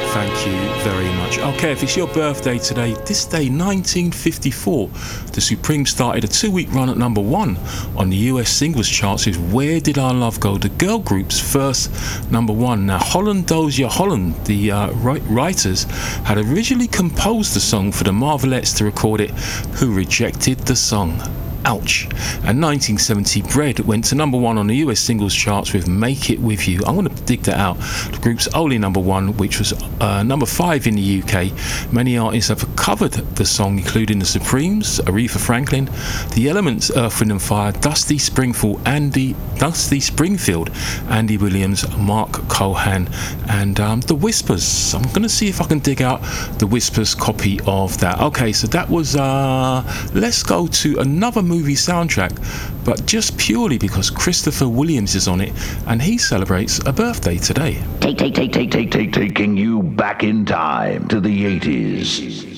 Thank you very much. Okay, if it's your birthday today, this day 1954, the Supremes started a 2-week run at number 1 on the US singles charts with Where Did Our Love Go, the girl group's first number 1. Now, Holland Dozier Holland, the writers, had originally composed the song for the Marvelettes to record it, who rejected the song. Ouch. And 1970, Bread went to number 1 on the US singles charts with Make It With You. I'm going to dig that out. The group's only number 1, which was number 5 in the UK. Many artists have covered the song, including the Supremes, Aretha Franklin, The Elements, Earth, Wind and Fire, Dusty Springfield, Andy Williams, Mark Cohan, and The Whispers. I'm going to see if I can dig out The Whispers copy of that. Okay, so that was let's go to another movie soundtrack, but just purely because Christopher Williams is on it and he celebrates a birthday today. Taking you back in time to the 80s.